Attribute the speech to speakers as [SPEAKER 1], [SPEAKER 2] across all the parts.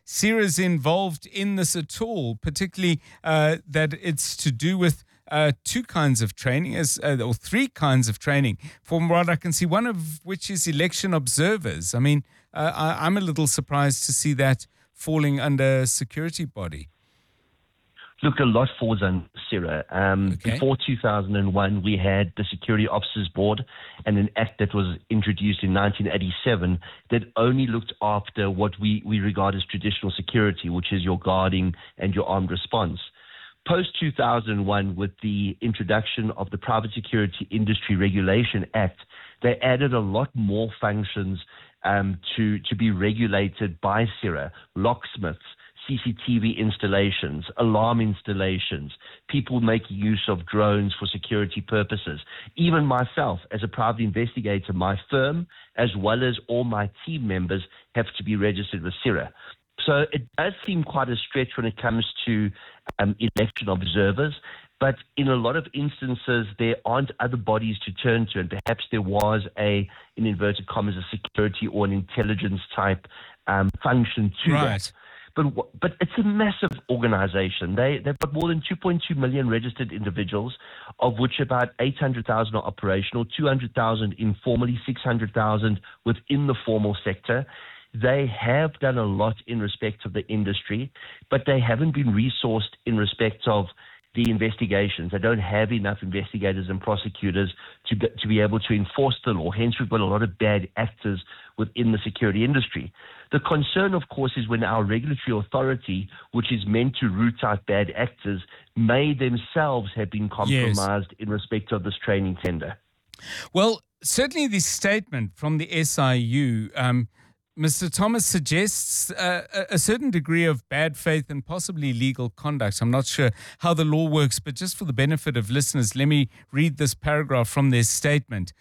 [SPEAKER 1] CIRA's involved in this at all, particularly that it's to do with two kinds of training, or three kinds of training, from what I can see, one of which is election observers. I mean, I'm a little surprised to see that falling under a security body.
[SPEAKER 2] Look, a lot falls under CIRA. Before 2001, we had the Security Officers Board and an act that was introduced in 1987 that only looked after what we regard as traditional security, which is your guarding and your armed response. Post-2001, with the introduction of the Private Security Industry Regulation Act, they added a lot more functions to be regulated by CIRA: locksmiths, CCTV installations, alarm installations, people making use of drones for security purposes. Even myself, as a private investigator, my firm, as well as all my team members, have to be registered with CIRA. So it does seem quite a stretch when it comes to election observers, but in a lot of instances, there aren't other bodies to turn to, and perhaps there was in inverted commas, a security or an intelligence type function to that. But it's a massive organization. They've got more than 2.2 million registered individuals, of which about 800,000 are operational, 200,000 informally, 600,000 within the formal sector. They have done a lot in respect of the industry, but they haven't been resourced in respect of the investigations. They don't have enough investigators and prosecutors to be able to enforce the law. Hence, we've got a lot of bad actors within the security industry. The concern, of course, is when our regulatory authority, which is meant to root out bad actors, may themselves have been compromised in respect of this training tender.
[SPEAKER 1] Well, certainly the statement from the SIU, Mr. Thomas, suggests a certain degree of bad faith and possibly legal conduct. I'm not sure how the law works, but just for the benefit of listeners, let me read this paragraph from their statement.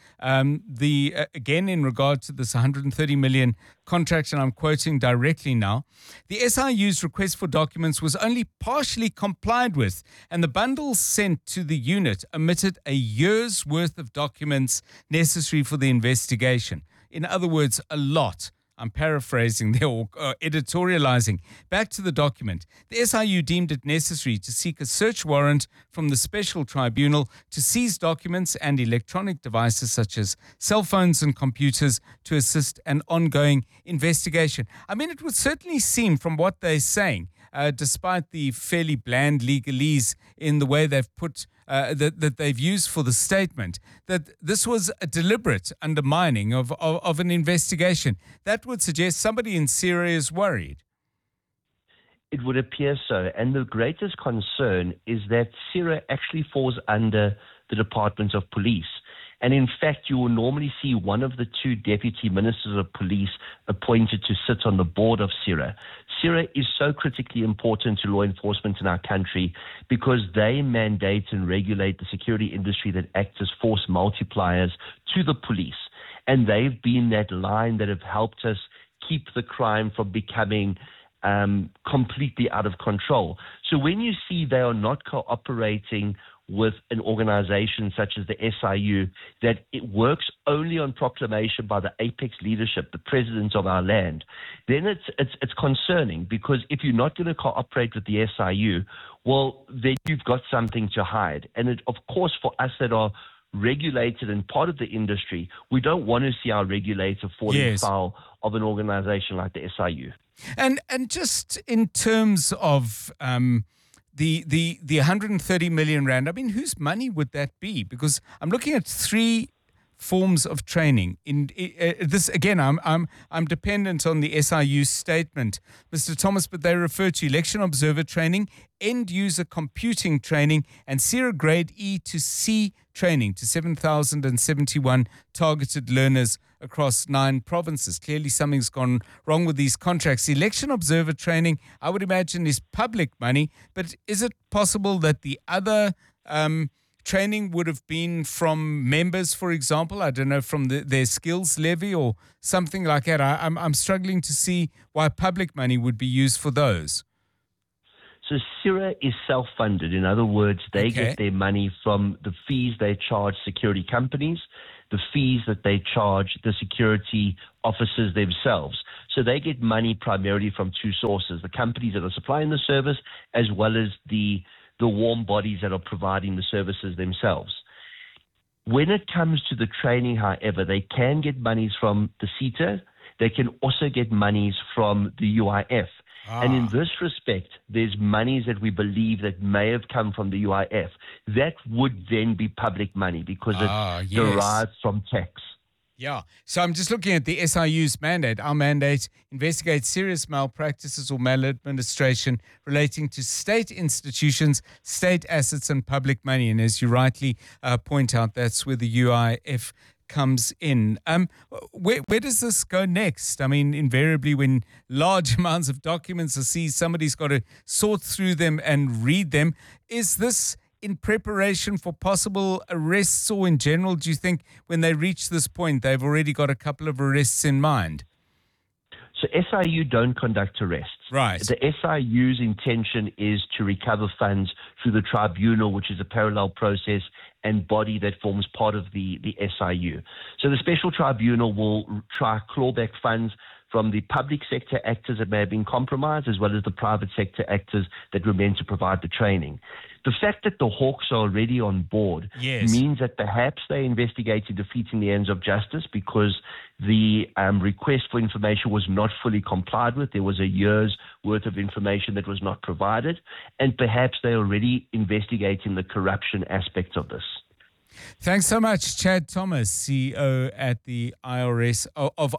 [SPEAKER 1] Again, in regard to this 130 million contract, and I'm quoting directly now, the SIU's request for documents was only partially complied with, and the bundles sent to the unit omitted a year's worth of documents necessary for the investigation. In other words, a lot. I'm paraphrasing there or editorializing. Back to the document. The SIU deemed it necessary to seek a search warrant from the special tribunal to seize documents and electronic devices such as cell phones and computers to assist an ongoing investigation. I mean, it would certainly seem from what they're saying, despite the fairly bland legalese in the way they've put that they've used for the statement, that this was a deliberate undermining of an investigation. That would suggest somebody in CIRA is worried.
[SPEAKER 2] It would appear so. And the greatest concern is that CIRA actually falls under the Department of Police. And in fact, you will normally see one of the two deputy ministers of police appointed to sit on the board of CIRA. CIRA is so critically important to law enforcement in our country because they mandate and regulate the security industry that acts as force multipliers to the police. And they've been that line that have helped us keep the crime from becoming completely out of control. So when you see they are not cooperating with an organization such as the SIU, that it works only on proclamation by the apex leadership, the president of our land, then it's concerning, because if you're not going to cooperate with the SIU, well, then you've got something to hide. And it, of course, for us that are regulated and part of the industry, we don't want to see our regulator falling foul of an organization like the SIU.
[SPEAKER 1] And just in terms of the 130 million rand, I mean, whose money would that be? Because I'm looking at three forms of training. In this again, I'm dependent on the SIU statement, Mr. Thomas, but they refer to election observer training, end user computing training, and CIRA grade E to C training to 7,071 targeted learners across 9 provinces. Clearly, something's gone wrong with these contracts. Election observer training, I would imagine, is public money, but is it possible that the other training would have been from members, for example, I don't know, from their skills levy or something like that? I'm struggling to see why public money would be used for those.
[SPEAKER 2] So CIRA is self-funded. In other words, they get their money from the fees they charge security companies, the fees that they charge the security officers themselves. So they get money primarily from two sources: the companies that are supplying the service, as well as the warm bodies that are providing the services themselves. When it comes to the training, however, they can get monies from the SETA. They can also get monies from the UIF. And in this respect, there's monies that we believe that may have come from the UIF. That would then be public money because it derives from tax.
[SPEAKER 1] Yeah. So I'm just looking at the SIU's mandate. Our mandate investigates serious malpractices or maladministration relating to state institutions, state assets, and public money. And as you rightly point out, that's where the UIF comes in. Where does this go next? I mean, invariably, when large amounts of documents are seized, somebody's got to sort through them and read them. Is this in preparation for possible arrests, or in general, do you think when they reach this point, they've already got a couple of arrests in mind?
[SPEAKER 2] So SIU don't conduct arrests.
[SPEAKER 1] Right.
[SPEAKER 2] The SIU's intention is to recover funds through the tribunal, which is a parallel process and body that forms part of the SIU. So the special tribunal will try claw back funds from the public sector actors that may have been compromised, as well as the private sector actors that were meant to provide the training. The fact that the Hawks are already on board means that perhaps they're investigating defeating the ends of justice because the request for information was not fully complied with. There was a year's worth of information that was not provided, and perhaps they're already investigating the corruption aspects of this.
[SPEAKER 1] Thanks so much, Chad Thomas, CEO at the IRS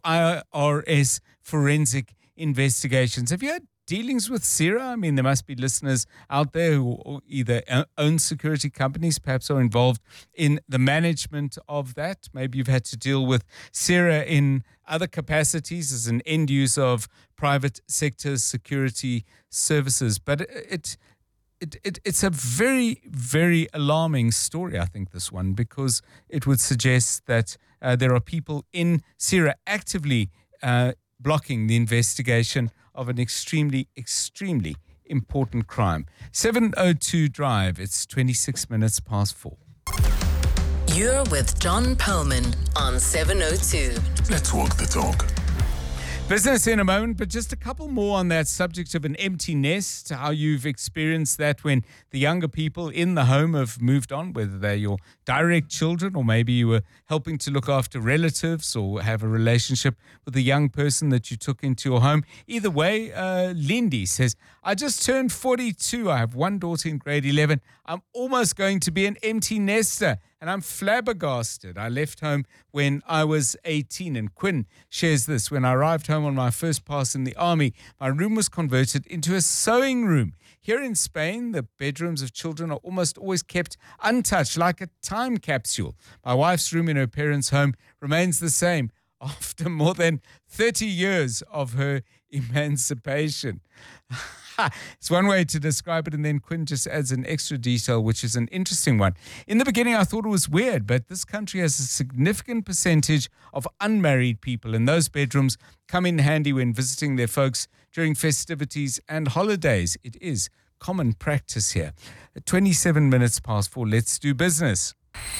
[SPEAKER 1] Forensic Investigations. Have you had dealings with SERA? I mean, there must be listeners out there who either own security companies, perhaps are involved in the management of that. Maybe you've had to deal with SERA in other capacities as an end user of private sector security services. But it's a very, very alarming story, I think, this one, because it would suggest that there are people in SERA actively blocking the investigation of an extremely, extremely important crime. 702 Drive, it's 26 minutes past 4.
[SPEAKER 3] You're with John Perlman on 702.
[SPEAKER 4] Let's walk the talk.
[SPEAKER 1] Business in a moment, but just a couple more on that subject of an empty nest, how you've experienced that when the younger people in the home have moved on, whether they're your direct children or maybe you were helping to look after relatives or have a relationship with a young person that you took into your home. Either way, Lindy says, I just turned 42. I have one daughter in grade 11. I'm almost going to be an empty nester. And I'm flabbergasted. I left home when I was 18. And Quinn shares this. When I arrived home on my first pass in the army, my room was converted into a sewing room. Here in Spain, the bedrooms of children are almost always kept untouched, like a time capsule. My wife's room in her parents' home remains the same after more than 30 years of her emancipation. It's one way to describe it, and then Quinn just adds an extra detail, which is an interesting one. In the beginning, I thought it was weird, but this country has a significant percentage of unmarried people, and those bedrooms come in handy when visiting their folks during festivities and holidays. It is common practice here. At 27 minutes past 4, let's do business.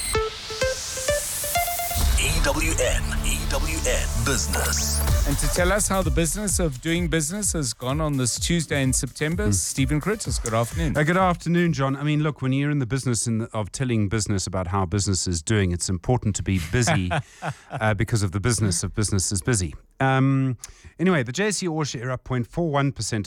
[SPEAKER 4] EWN Business.
[SPEAKER 1] And to tell us how the business of doing business has gone on this Tuesday in September, Stephen Critters. Good afternoon.
[SPEAKER 5] Good afternoon, John. I mean, look, when you're in the business of telling business about how business is doing, it's important to be busy because of the business of business is busy. Anyway, the JSE All Share up 0.41%,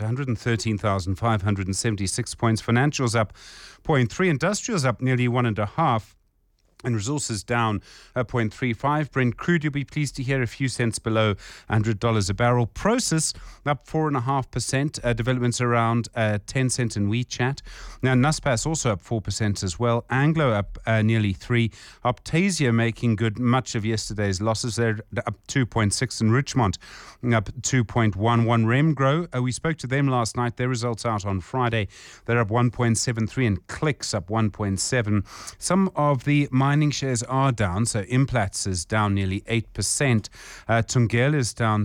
[SPEAKER 5] 113,576 points. Financials up 0.3%. Industrials up nearly 1.5%. And resources down 0.35. Brent crude, you'll be pleased to hear, a few cents below $100 a barrel. Prosus up 4.5%. Developments around 10 cent in WeChat. Now, Naspers also up 4% as well. Anglo up nearly 3%. Optasia making good much of yesterday's losses. They're up 2.6%. And Richmond up 2.11%. Remgro, we spoke to them last night. Their results out on Friday. They're up 1.73%. And Clicks up 1.7%. Some of the mining shares are down. So Implats is down nearly 8%. Thungela is down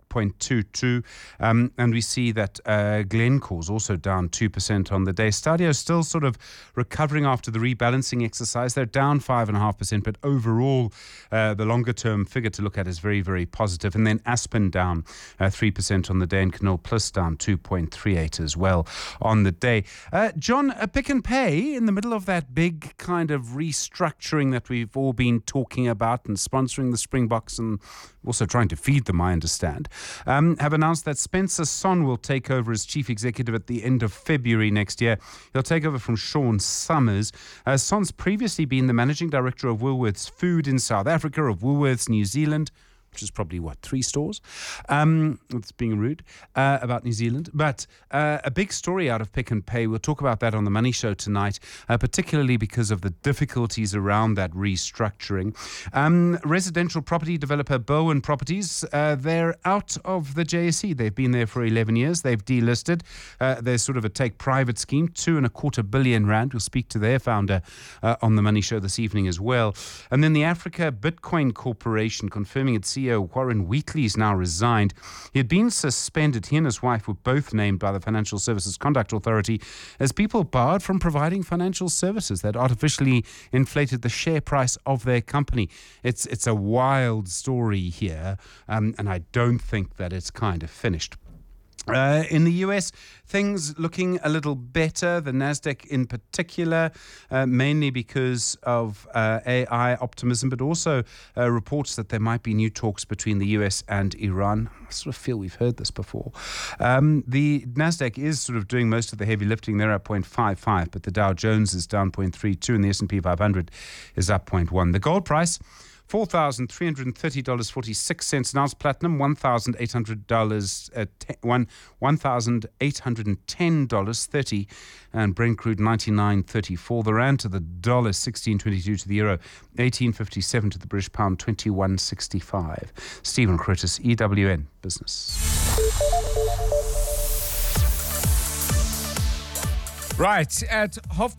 [SPEAKER 5] 3.22%. And we see that Glencore's also down 2% on the day. Stadio still sort of recovering after the rebalancing exercise. They're down 5.5%, but overall, the longer-term figure to look at is very, very positive. And then Aspen down 3% on the day, and Canal Plus down 2.38 as well on the day. John, Pick n Pay, in the middle of that big kind of restructuring that we've all been talking about and sponsoring the Springboks and also trying to feed them, I understand, have announced that Spencer Son will take over as chief executive at the end of February next year. He'll take over from Sean Summers. Son's previously been the managing director of Woolworths Food in South Africa, of Woolworths New Zealand, which is probably, 3 stores? It's being rude about New Zealand. But a big story out of Pick n Pay, we'll talk about that on the Money Show tonight, particularly because of the difficulties around that restructuring. Residential property developer Bowen Properties, they're out of the JSE. They've been there for 11 years. They've delisted. There's sort of a take-private scheme, 2.25 billion rand. We'll speak to their founder on the Money Show this evening as well. And then the Africa Bitcoin Corporation confirming its CEO Warren Wheatley's now resigned. He had been suspended. He and his wife were both named by the Financial Services Conduct Authority as people barred from providing financial services that artificially inflated the share price of their company. It's a wild story here, and I don't think that it's kind of finished. In the US, things looking a little better, the NASDAQ in particular, mainly because of AI optimism, but also reports that there might be new talks between the US and Iran. I sort of feel we've heard this before. The NASDAQ is sort of doing most of the heavy lifting. They're at 0.55, but the Dow Jones is down 0.32 and the S&P 500 is up 0.1. The gold price, $4,330.46 an ounce. Platinum, $1,810.30, and Brent crude $99.34. The rand to the dollar, $16.22 to the euro, $18.57 to the British pound, $21.65. Stephen Curtis, EWN Business.
[SPEAKER 1] Right, at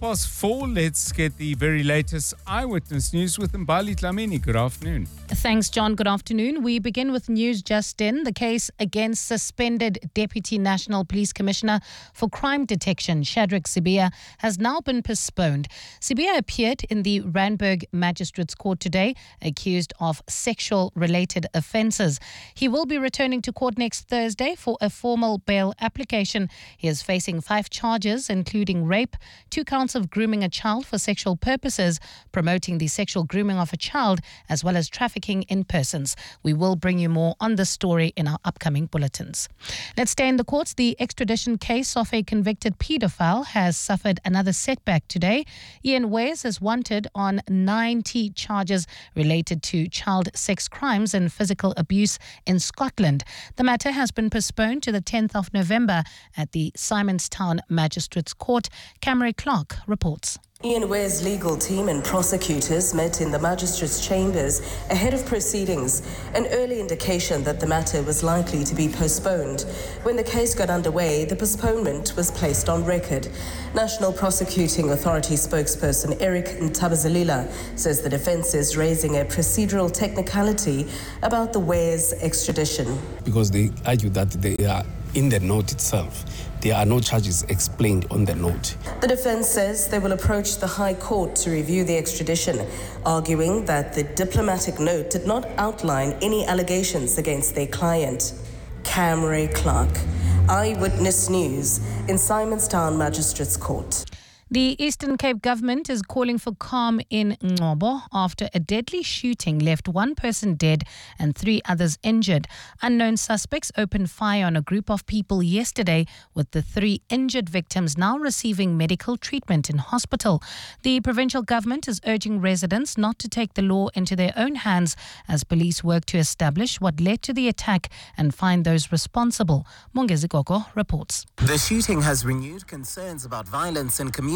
[SPEAKER 1] 4:30, let's get the very latest eyewitness news with Mbali Dlamini. Good afternoon.
[SPEAKER 6] Thanks, John. Good afternoon. We begin with news just in. The case against suspended Deputy National Police Commissioner for Crime Detection, Shadrack Sibiya, has now been postponed. Sibiya appeared in the Randburg Magistrates Court today, accused of sexual-related offences. He will be returning to court next Thursday for a formal bail application. He is facing 5 charges, including rape, 2 counts of grooming a child for sexual purposes, promoting the sexual grooming of a child, as well as trafficking in persons. We will bring you more on this story in our upcoming bulletins. Let's stay in the courts. The extradition case of a convicted paedophile has suffered another setback today. Ian Weyes is wanted on 90 charges related to child sex crimes and physical abuse in Scotland. The matter has been postponed to the 10th of November at the Simonstown Magistrates Court. Camry Clark reports.
[SPEAKER 7] Ian Ware's legal team and prosecutors met in the magistrates' chambers ahead of proceedings, an early indication that the matter was likely to be postponed. When the case got underway, the postponement was placed on record. National Prosecuting Authority spokesperson Eric Ntabazalila says the defence is raising a procedural technicality about the Ware's extradition.
[SPEAKER 8] Because they argue that they are in the note itself. There are no charges explained on the note.
[SPEAKER 7] The defence says they will approach the High Court to review the extradition, arguing that the diplomatic note did not outline any allegations against their client. Camry Clark, Eyewitness News in Simonstown Magistrates Court.
[SPEAKER 6] The Eastern Cape government is calling for calm in Ngobo after a deadly shooting left 1 person dead and 3 others injured. Unknown suspects opened fire on a group of people yesterday, with the 3 injured victims now receiving medical treatment in hospital. The provincial government is urging residents not to take the law into their own hands as police work to establish what led to the attack and find those responsible. Mongezi Gogo reports.
[SPEAKER 9] The shooting has renewed concerns about violence in communities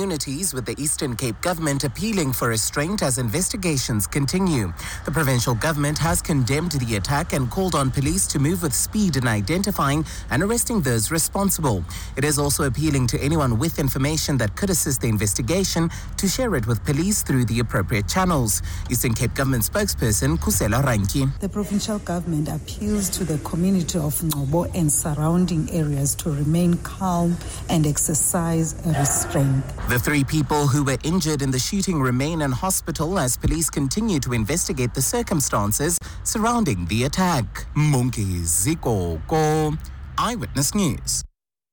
[SPEAKER 9] communities, with the Eastern Cape government appealing for restraint as investigations continue. The provincial government has condemned the attack and called on police to move with speed in identifying and arresting those responsible. It is also appealing to anyone with information that could assist the investigation to share it with police through the appropriate channels. Eastern Cape government spokesperson Kusela Ranki.
[SPEAKER 10] The provincial government appeals to the community of Ngcobo and surrounding areas to remain calm and exercise restraint.
[SPEAKER 9] The 3 people who were injured in the shooting remain in hospital as police continue to investigate the circumstances surrounding the attack. Munki Zikoko, Eyewitness News.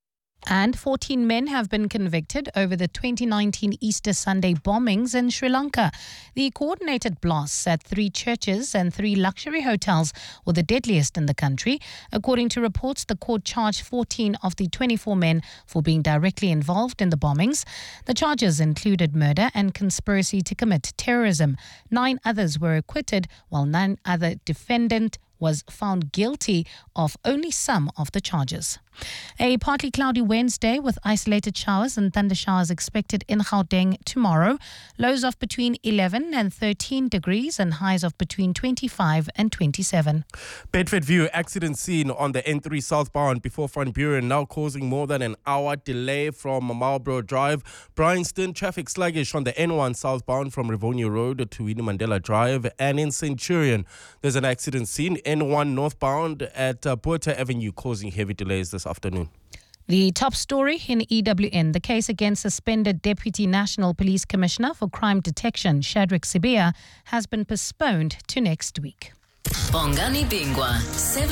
[SPEAKER 6] And 14 men have been convicted over the 2019 Easter Sunday bombings in Sri Lanka. The coordinated blasts at 3 churches and 3 luxury hotels were the deadliest in the country. According to reports, the court charged 14 of the 24 men for being directly involved in the bombings. The charges included murder and conspiracy to commit terrorism. 9 others were acquitted, while 9 other defendants was found guilty of only some of the charges. A partly cloudy Wednesday with isolated showers and thunder showers expected in Gauteng tomorrow. Lows of between 11 and 13 degrees and highs of between 25 and 27.
[SPEAKER 11] Bedfordview accident scene on the N3 southbound before Van Buren, now causing more than an hour delay from Marlborough Drive. Bryanston, traffic sluggish on the N1 southbound from Rivonia Road to Winnie Mandela Drive. And in Centurion, there's an accident scene, N1 northbound at Porter Avenue, causing heavy delays this afternoon.
[SPEAKER 6] The top story in EWN, the case against suspended Deputy National Police Commissioner for Crime Detection, Shadrack Sibiya, has been postponed to next week.
[SPEAKER 3] Bongani Bingwa,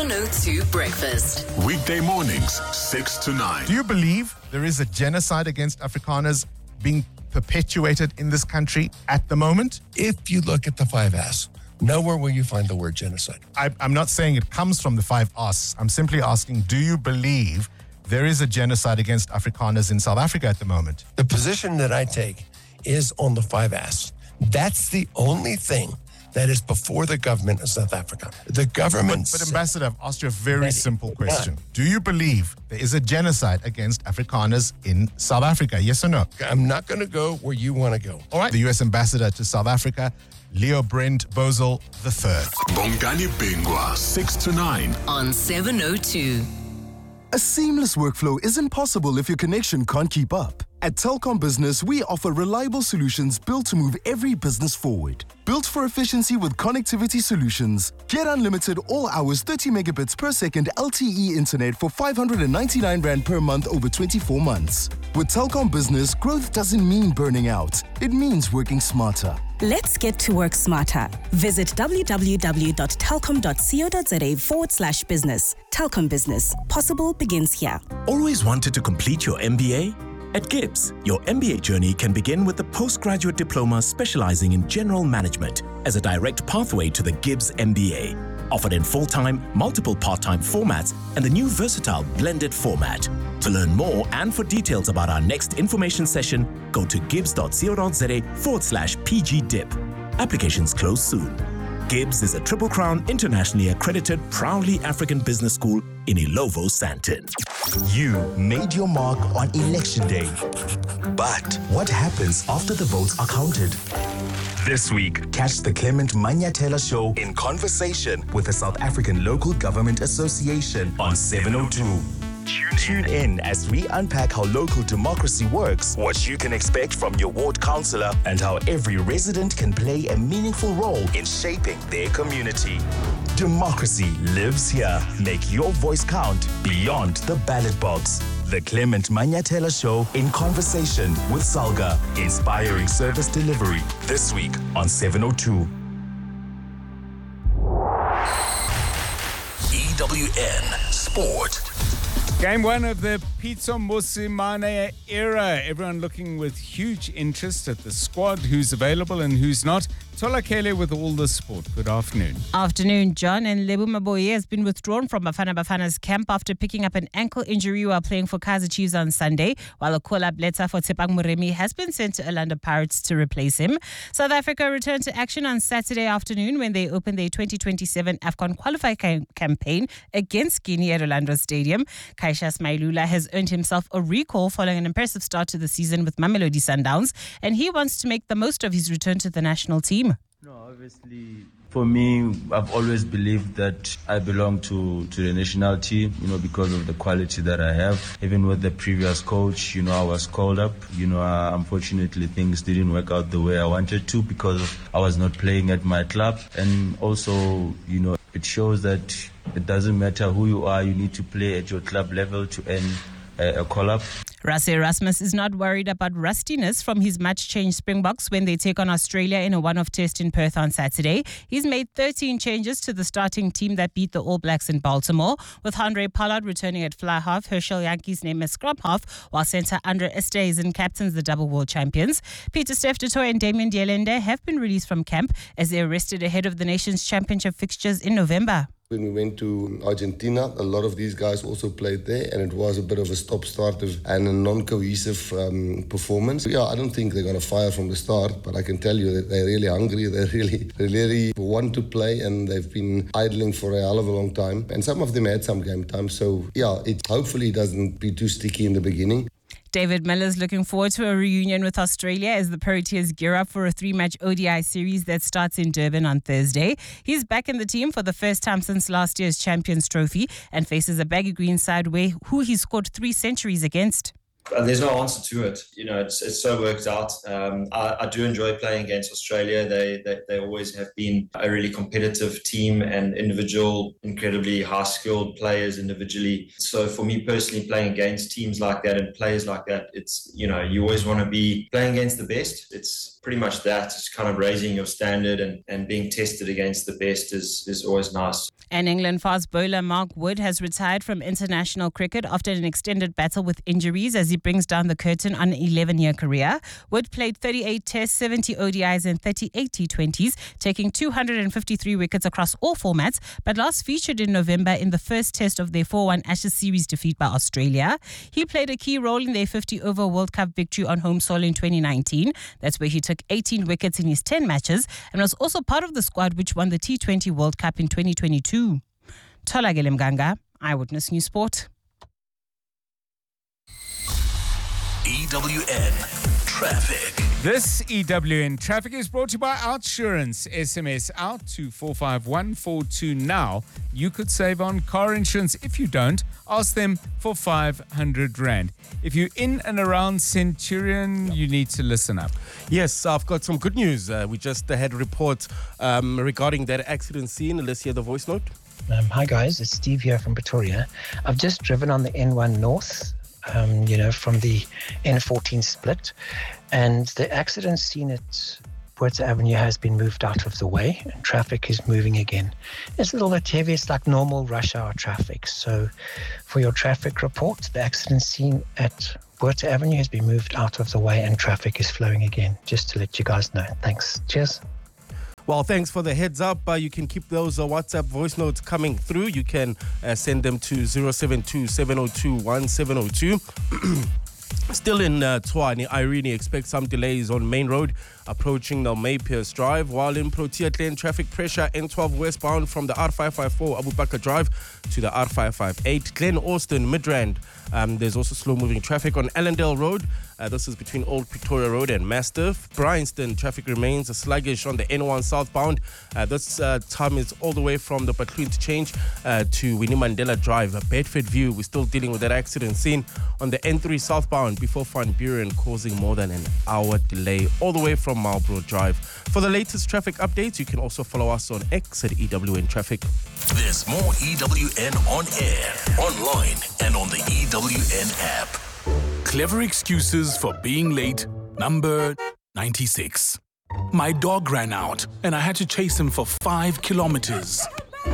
[SPEAKER 3] 702 Breakfast.
[SPEAKER 4] Weekday mornings, 6 to 9.
[SPEAKER 12] Do you believe there is a genocide against Afrikaners being perpetuated in this country at the moment?
[SPEAKER 13] If you look at the 5S, nowhere will you find the word genocide.
[SPEAKER 12] I'm not saying it comes from the 5S. I'm simply asking, do you believe there is a genocide against Afrikaners in South Africa at the moment?
[SPEAKER 13] The position that I take is on the 5S. That's the only thing that is before the government of South Africa. The government...
[SPEAKER 12] But Ambassador, I've asked you a very simple question. Do you believe there is a genocide against Afrikaners in South Africa? Yes or no?
[SPEAKER 13] I'm not going to go where you want to go.
[SPEAKER 12] All right. The U.S. Ambassador to South Africa, Leo Brent Bosel III.
[SPEAKER 4] Bongani Bingwa, 6 to 9.
[SPEAKER 3] On 702.
[SPEAKER 14] A seamless workflow isn't possible if your connection can't keep up. At Telkom Business, we offer reliable solutions built to move every business forward. Built for efficiency with connectivity solutions. Get unlimited all hours 30 megabits per second LTE internet for 599 Rand per month over 24 months. With Telkom Business, growth doesn't mean burning out. It means working smarter.
[SPEAKER 15] Let's get to work smarter. Visit www.telkom.co.za/business. Telkom Business. Possible begins here.
[SPEAKER 16] Always wanted to complete your MBA? At GIBS, your MBA journey can begin with a postgraduate diploma specializing in general management as a direct pathway to the GIBS MBA. Offered in full-time, multiple part-time formats and the new versatile blended format. To learn more and for details about our next information session, go to gibs.co.za/PGDIP. Applications close soon. GIBS is a Triple Crown internationally accredited, proudly African business school in Ilovo, Sandton.
[SPEAKER 17] You made your mark on Election Day. But what happens after the votes are counted? This week, catch the Clement Manyathela Show in conversation with the South African Local Government Association on 702. Tune in as we unpack how local democracy works, what you can expect from your ward councillor, and how every resident can play a meaningful role in shaping their community. Democracy lives here. Make your voice count beyond the ballot box. The Clement Manyathela Show in conversation with Salga, inspiring service delivery. This week on 702.
[SPEAKER 4] EWN Sport.
[SPEAKER 1] Game 1 of the Pitso Mosimane era. Everyone looking with huge interest at the squad, who's available and who's not. Tola Kele with all the sport. Good afternoon.
[SPEAKER 18] Afternoon, John. And Lebu Maboye has been withdrawn from Bafana Bafana's camp after picking up an ankle injury while playing for Kaizer Chiefs on Sunday, while a call-up letter for Tshepang Moremi has been sent to Orlando Pirates to replace him. South Africa returned to action on Saturday afternoon when they opened their 2027 AFCON qualifying campaign against Guinea at Orlando Stadium. Caixas Mailula has earned himself a recall following an impressive start to the season with Mamelodi Sundowns, and he wants to make the most of his return to the national team.
[SPEAKER 19] No, obviously, for me, I've always believed that I belong to the national team, because of the quality that I have. Even with the previous coach, I was called up. Unfortunately, things didn't work out the way I wanted to because I was not playing at my club. And also, it shows that it doesn't matter who you are, you need to play at your club level to earn a call-up.
[SPEAKER 18] Rassie Erasmus is not worried about rustiness from his much-changed Springboks when they take on Australia in a one-off test in Perth on Saturday. He's made 13 changes to the starting team that beat the All Blacks in Baltimore, with Handré Pollard returning at fly half, Herschel Jantjies named as scrum half, while centre Andre Esterhuizen captains the double world champions. Pieter-Steph du Toit and Damien Dielende have been released from camp as they are rested ahead of the nation's championship fixtures in November.
[SPEAKER 20] When we went to Argentina, a lot of these guys also played there, and it was a bit of a stop-start and a non-cohesive performance. Yeah, I don't think they're going to fire from the start, but I can tell you that they're really hungry. They really want to play, and they've been idling for a hell of a long time. And some of them had some game time, so yeah, it hopefully doesn't be too sticky in the beginning.
[SPEAKER 18] David Miller's looking forward to a reunion with Australia as the Proteas gear up for a 3-match ODI series that starts in Durban on Thursday. He's back in the team for the first time since last year's Champions Trophy and faces a baggy green side who he scored 3 centuries against.
[SPEAKER 21] There's no answer to it. It's so worked out. I do enjoy playing against Australia. They always have been a really competitive team and incredibly high-skilled players individually. So for me personally, playing against teams like that and players like that, it's, you always want to be playing against the best. It's pretty much that. It's kind of raising your standard and being tested against the best is always nice.
[SPEAKER 18] And England fast bowler Mark Wood has retired from international cricket after an extended battle with injuries as he brings down the curtain on an 11-year career. Wood played 38 tests, 70 ODIs and 38 T20s, taking 253 wickets across all formats, but last featured in November in the first test of their 4-1 Ashes series defeat by Australia. He played a key role in their 50-over World Cup victory on home soil in 2019. That's where he took 18 wickets in his 10 matches and was also part of the squad which won the T20 World Cup in 2022. Tholakele Mganga, Eyewitness News Sport.
[SPEAKER 4] EWN Traffic.
[SPEAKER 1] This EWN Traffic is brought to you by Outsurance. SMS out to 45142 now. You could save on car insurance. If you don't, ask them for 500 Rand. If you're in and around Centurion, you need to listen up.
[SPEAKER 11] Yes, I've got some good news. We just had a report regarding that accident scene. Let's hear the voice note.
[SPEAKER 22] Hi guys, it's Steve here from Pretoria. I've just driven on the N1 North, from the N14 split, and the accident scene at Puerto Avenue has been moved out of the way and traffic is moving again. It's a little bit heavy, it's like normal rush hour traffic. So for your traffic report, the accident scene at Puerto Avenue has been moved out of the way and traffic is flowing again, just to let you guys know. Thanks. Cheers.
[SPEAKER 11] Well, thanks for the heads up. You can keep those WhatsApp voice notes coming through. You can send them to 072-702-1702. Still in Tshwane, Irene expects some delays on Main Road approaching the Maypierce Drive, while in Protea Glen, traffic pressure N12 westbound from the R554 Abu Bakr Drive to the R558. Glen Austin, Midrand. There's also slow-moving traffic on Allendale Road. This is between Old Pretoria Road and Mastiff. Bryanston, traffic remains sluggish on the N1 southbound. This time is all the way from the Butler interchange to Winnie Mandela Drive. Bedford View, we're still dealing with that accident scene on the N3 southbound before Van Buren, causing more than an hour delay all the way from Marlborough Drive. For the latest traffic updates, you can also follow us on X at EWN Traffic.
[SPEAKER 4] There's more EWN on air, online, and on the EWN app. Clever excuses for being late, number 96. My dog ran out, and I had to chase him for 5 kilometers.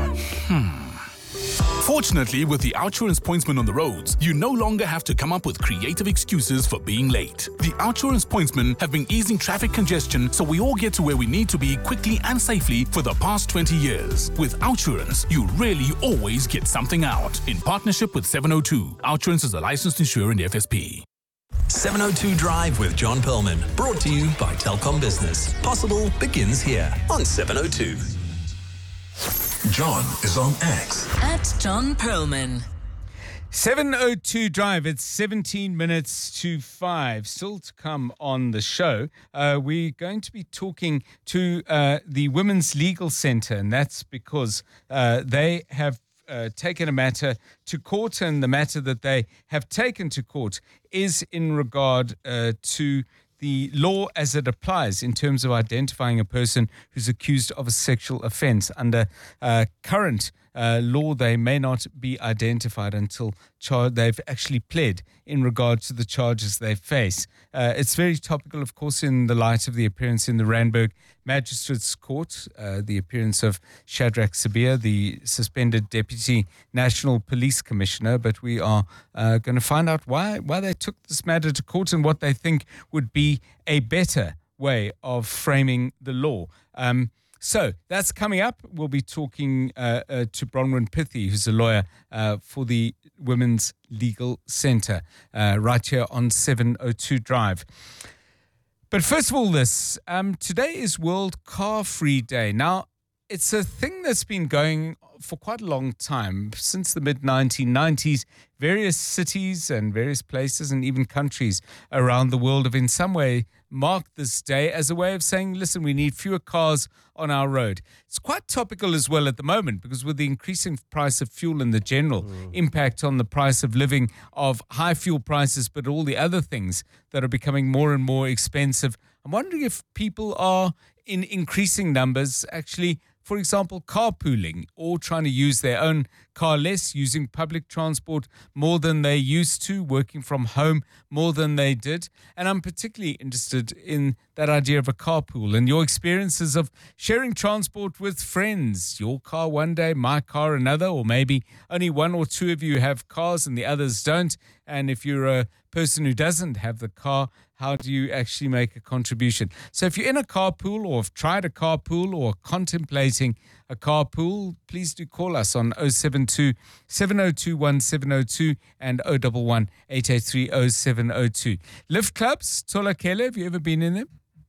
[SPEAKER 4] Fortunately, with the Outsurance pointsman on the roads, you no longer have to come up with creative excuses for being late. The Outsurance pointsmen have been easing traffic congestion so we all get to where we need to be quickly and safely for the past 20 years. With Outsurance, you really always get something out. In partnership with 702, Outsurance is a licensed insurer in the FSP.
[SPEAKER 23] 702 Drive with John Perlman, brought to you by Telkom Business. Possible begins here on 702.
[SPEAKER 4] John is on X
[SPEAKER 3] At John Perlman.
[SPEAKER 1] 7:02 drive. It's 17 minutes to 5. Still to come on the show. We're going to be talking to the Women's Legal Centre, and that's because they have taken a matter to court, and the matter that they have taken to court is in regard to the law as it applies in terms of identifying a person who's accused of a sexual offence. Under current law, they may not be identified until they've actually pled in regard to the charges they face. It's very topical, of course, in the light of the appearance in the Randburg Magistrates Court, the appearance of Shadrack Sibiya, the suspended Deputy National Police Commissioner. But we are going to find out why they took this matter to court and what they think would be a better way of framing the law. So that's coming up. We'll be talking to Bronwyn Pithi, who's a lawyer for the Women's Legal Centre, right here on 702 Drive. But first of all, today is World Car Free Day. Now, it's a thing that's been going for quite a long time, since the mid-1990s. Various cities and various places and even countries around the world have in some way marked this day as a way of saying, listen, we need fewer cars on our road. It's quite topical as well at the moment, because with the increasing price of fuel and the general impact on the price of living of high fuel prices, but all the other things that are becoming more and more expensive, I'm wondering if people are in increasing numbers actually, for example, carpooling or trying to use their own car less, using public transport more than they used to, working from home more than they did. And I'm particularly interested in that idea of a carpool and your experiences of sharing transport with friends. Your car one day, my car another, or maybe only one or two of you have cars and the others don't. And if you're a person who doesn't have the car, how do you actually make a contribution? So if you're in a carpool or have tried a carpool or contemplating a carpool, please do call us on 072 702 1702 and 011 883 0702. Lift clubs, Tola Kele, have you ever been in them?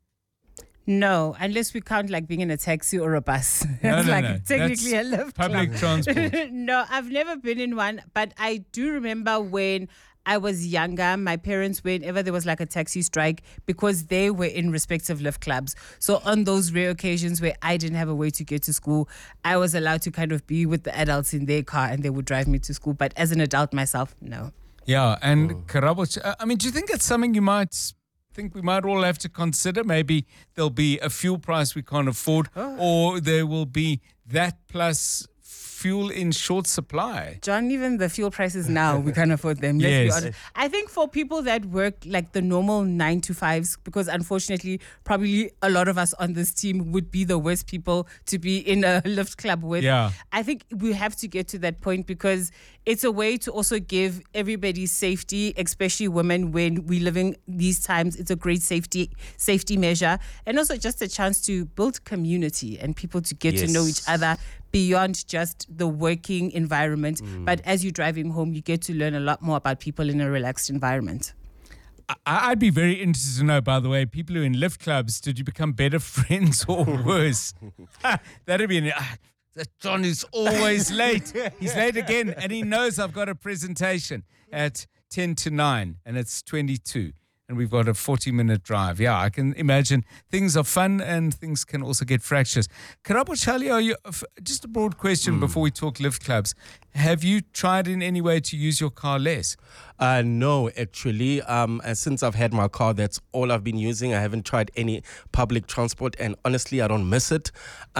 [SPEAKER 18] No, unless we count like being in a taxi or a bus.
[SPEAKER 1] No,
[SPEAKER 18] It's
[SPEAKER 1] no,
[SPEAKER 18] like
[SPEAKER 1] no.
[SPEAKER 18] technically
[SPEAKER 1] That's
[SPEAKER 18] a lift
[SPEAKER 1] public
[SPEAKER 18] club.
[SPEAKER 1] transport.
[SPEAKER 18] No, I've never been in one, but I do remember when I was younger, my parents, whenever there was like a taxi strike, because they were in respective lift clubs. So on those rare occasions where I didn't have a way to get to school, I was allowed to kind of be with the adults in their car and they would drive me to school. But as an adult myself, no.
[SPEAKER 1] Yeah, and Karabo, I mean, do you think it's something you might think we might all have to consider? Maybe there'll be a fuel price we can't afford, or there will be that plus fuel in short supply.
[SPEAKER 18] John, even the fuel prices now, we can't afford them. Let's be
[SPEAKER 1] Yes.
[SPEAKER 18] honest. I think for people that work like the normal 9 to 5s, because unfortunately, probably a lot of us on this team would be the worst people to be in a lift club with.
[SPEAKER 1] Yeah.
[SPEAKER 18] I think we have to get to that point, because it's a way to also give everybody safety, especially women when we living these times. It's a great safety measure, and also just a chance to build community and people to get to know each other beyond just the working environment. But as you're driving home, you get to learn a lot more about people in a relaxed environment.
[SPEAKER 1] I'd be very interested to know, by the way, people who are in lift clubs, did you become better friends or worse? That'd be that John is always late. He's late again, and he knows I've got a presentation at 10 to 9, and it's 22. And we've got a 40-minute drive. Yeah, I can imagine things are fun and things can also get fractious. Karabo Charlie, are you, just a broad question before we talk lift clubs. Have you tried in any way to use your car less?
[SPEAKER 11] No, actually. Since I've had my car, that's all I've been using. I haven't tried any public transport, and honestly, I don't miss it.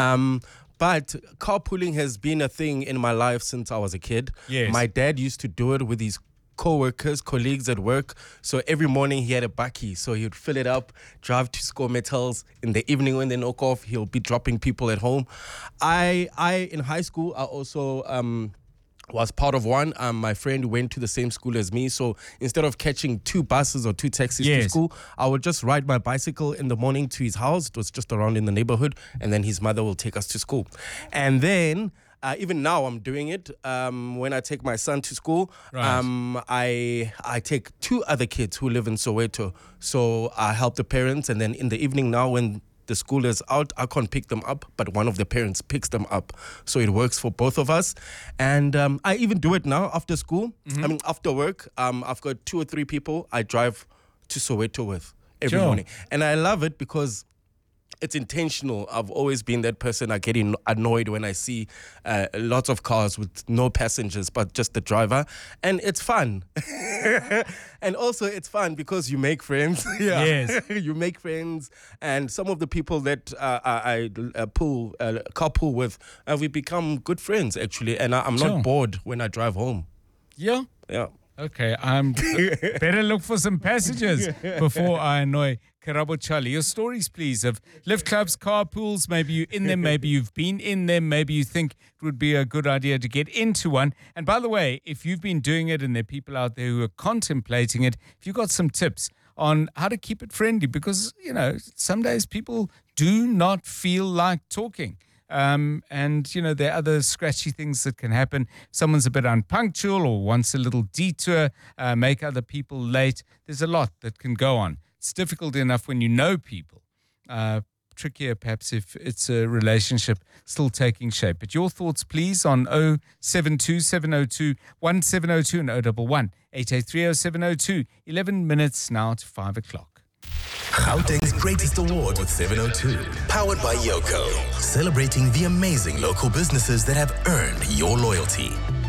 [SPEAKER 11] But carpooling has been a thing in my life since I was a kid.
[SPEAKER 1] Yes.
[SPEAKER 11] My dad used to do it with his co-workers, colleagues at work. So every morning he had a bakkie, so he'd fill it up, drive to Score Metals. In the evening when they knock off, he'll be dropping people at home. I in high school, I also was part of one. My friend went to the same school as me, so instead of catching 2 buses or 2 taxis to school, I would just ride my bicycle in the morning to his house. It was just around in the neighborhood, and then his mother will take us to school. And then even now I'm doing it. When I take my son to school, I take 2 other kids who live in Soweto. So I help the parents, and then in the evening now when the school is out, I can't pick them up, but one of the parents picks them up. So it works for both of us. And I even do it now after school. I mean, after work, I've got 2 or 3 people I drive to Soweto with every morning. And I love it because it's intentional. I've always been that person. I get annoyed when I see lots of cars with no passengers, but just the driver. And it's fun. And also it's fun because you make friends.
[SPEAKER 1] Yes.
[SPEAKER 11] You make friends. And some of the people that I carpool with, we become good friends, actually. And I'm not bored when I drive home.
[SPEAKER 1] Yeah.
[SPEAKER 11] Yeah.
[SPEAKER 1] Okay, I'm better look for some passengers before I annoy Karabo Charlie. Your stories, please, of lift clubs, carpools. Maybe you're in them, maybe you've been in them, maybe you think it would be a good idea to get into one. And by the way, if you've been doing it and there are people out there who are contemplating it, if you've got some tips on how to keep it friendly, because, you know, some days people do not feel like talking. And, you know, there are other scratchy things that can happen. Someone's a bit unpunctual or wants a little detour, make other people late. There's a lot that can go on. It's difficult enough when you know people. Trickier perhaps if it's a relationship still taking shape. But your thoughts, please, on 072 702 1702 and 011 8830 702. 11 minutes now to 5 o'clock.
[SPEAKER 17] Gauteng's greatest award with 702. Powered by Yoko. Celebrating the amazing local businesses that have earned your loyalty.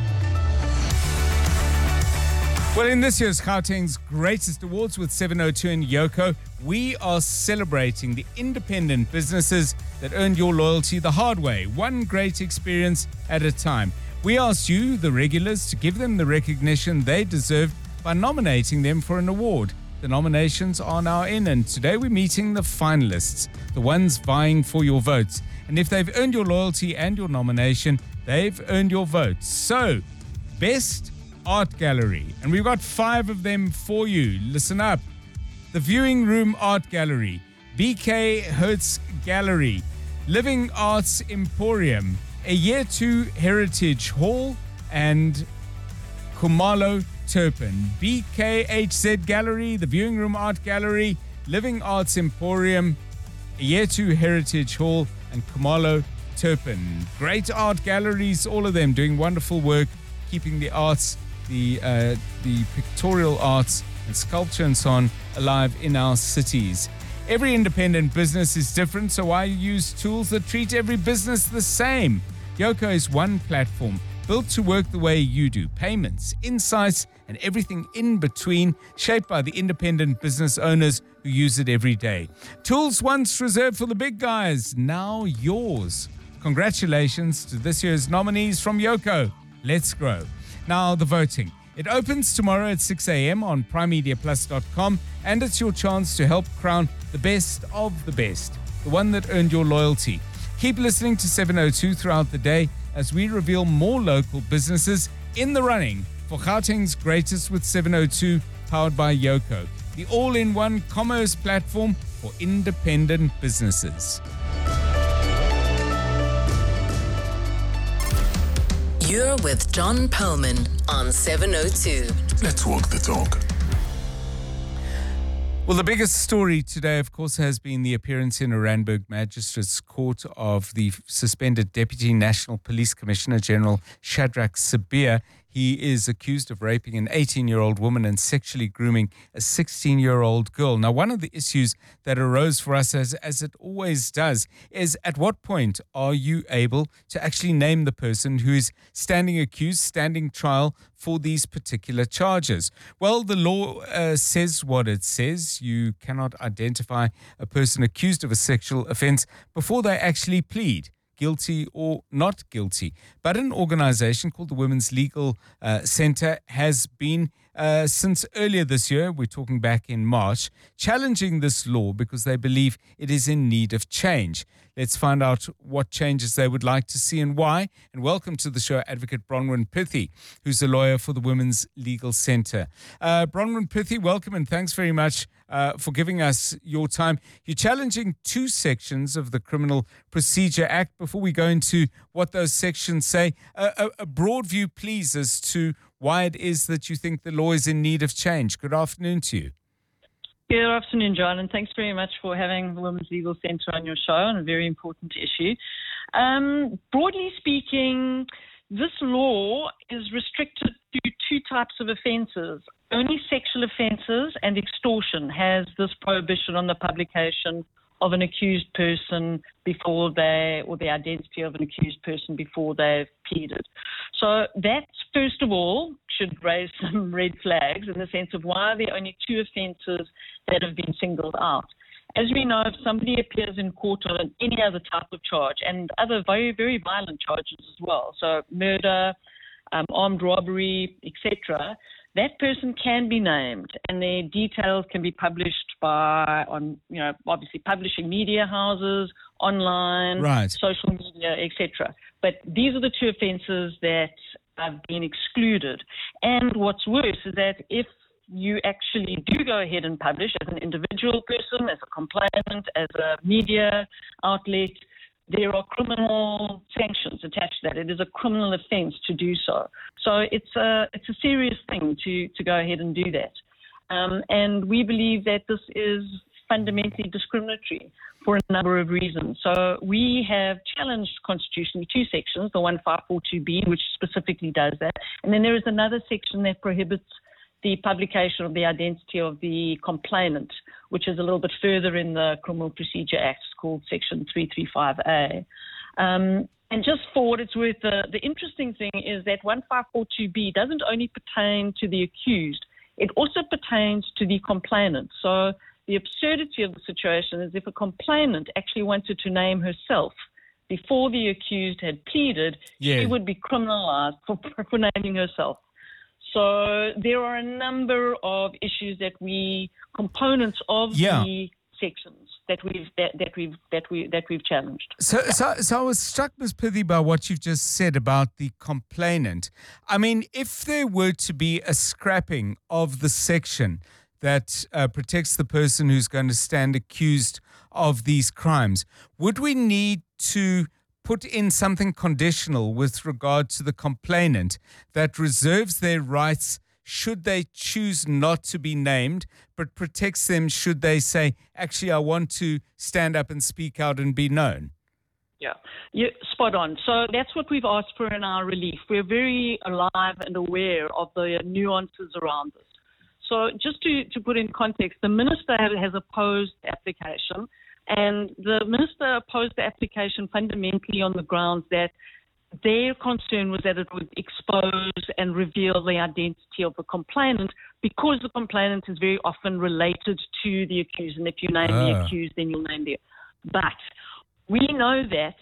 [SPEAKER 1] Well, in this year's Gauteng's greatest awards with 702 and Yoko, we are celebrating the independent businesses that earned your loyalty the hard way, one great experience at a time. We asked you, the regulars, to give them the recognition they deserve by nominating them for an award. The nominations are now in, and today we're meeting the finalists, the ones vying for your votes. And if they've earned your loyalty and your nomination, they've earned your votes. So, Best Art Gallery. And we've got 5 of them for you. Listen up. The Viewing Room Art Gallery, BK Hertz Gallery, Living Arts Emporium, a Year 2 Heritage Hall, and Khumalo Turpin. BKHZ Gallery, the Viewing Room Art Gallery, Living Arts Emporium, a Year 2 Heritage Hall, and Khumalo Turpin. Great art galleries, all of them doing wonderful work, keeping the arts, the pictorial arts and sculpture and so on alive in our cities. Every independent business is different, so why use tools that treat every business the same? Yoko is one platform built to work the way you do. Payments, insights, and everything in between, shaped by the independent business owners who use it every day. Tools once reserved for the big guys, now yours. Congratulations to this year's nominees from Yoko. Let's grow. Now, the voting. It opens tomorrow at 6 a.m. on primemediaplus.com, and it's your chance to help crown the best of the best, the one that earned your loyalty. Keep listening to 702 throughout the day as we reveal more local businesses in the running for Gauteng's greatest with 702, powered by Yoko, the all-in-one commerce platform for independent businesses.
[SPEAKER 3] You're with John Perlman on 702.
[SPEAKER 17] Let's walk the talk.
[SPEAKER 1] Well, the biggest story today, of course, has been the appearance in a Randburg Magistrates Court of the suspended Deputy National Police Commissioner General Shadrack Sibiya. He is accused of raping an 18-year-old woman and sexually grooming a 16-year-old girl. Now, one of the issues that arose for us, as it always does, is at what point are you able to actually name the person who is standing accused, standing trial for these particular charges? Well, the law says what it says. You cannot identify a person accused of a sexual offense before they actually plead guilty or not guilty. But an organization called the Women's Legal Center has been, since earlier this year, we're talking back in March, challenging this law because they believe it is in need of change. Let's find out what changes they would like to see and why. And welcome to the show, Advocate Bronwyn Pithi, who's a lawyer for the Women's Legal Center. Bronwyn Pithi, welcome and thanks very much for giving us your time. You're challenging 2 sections of the Criminal Procedure Act. Before we go into what those sections say, a broad view, please, as to why it is that you think the law is in need of change. Good afternoon to you.
[SPEAKER 2] Good afternoon, John, and thanks very much for having the Women's Legal Centre on your show on a very important issue. Broadly speaking, this law is restricted to two types of offences. Only sexual offences and extortion has this prohibition on the publication of an accused person or the identity of an accused person before they've pleaded. So that, first of all, should raise some red flags in the sense of why are there only two offences that have been singled out. As we know, if somebody appears in court on any other type of charge and other very, very violent charges as well, so murder, armed robbery, etc., that person can be named and their details can be published obviously publishing media houses, online,
[SPEAKER 1] right,
[SPEAKER 2] social media, etc. But these are the two offences that have been excluded. And what's worse is that if you actually do go ahead and publish as an individual person, as a complainant, as a media outlet, there are criminal sanctions attached to that. It is a criminal offence to do so. So it's a serious thing to go ahead and do that. And we believe that this is fundamentally discriminatory for a number of reasons. So we have challenged constitutionally two sections, the 1542B, which specifically does that, and then there is another section that prohibits the publication of the identity of the complainant, which is a little bit further in the Criminal Procedure Act, called Section 335A. And just for what it's worth, the interesting thing is that 1542B doesn't only pertain to the accused, it also pertains to the complainant. So the absurdity of the situation is if a complainant actually wanted to name herself before the accused had pleaded, she would be criminalized for naming herself. So there are a number of issues components of the sections that we've challenged.
[SPEAKER 1] So I was struck, Ms. Pithie, by what you've just said about the complainant. I mean, if there were to be a scrapping of the section that protects the person who's going to stand accused of these crimes, would we need to put in something conditional with regard to the complainant that reserves their rights should they choose not to be named, but protects them should they say, actually, I want to stand up and speak out and be known?
[SPEAKER 2] Yeah, you're spot on. So that's what we've asked for in our relief. We're very alive and aware of the nuances around this. So just to put in context, the minister has opposed the application, and the minister opposed the application fundamentally on the grounds that their concern was that it would expose and reveal the identity of the complainant, because the complainant is very often related to the accused, and if you name the accused, then you'll name the. But we know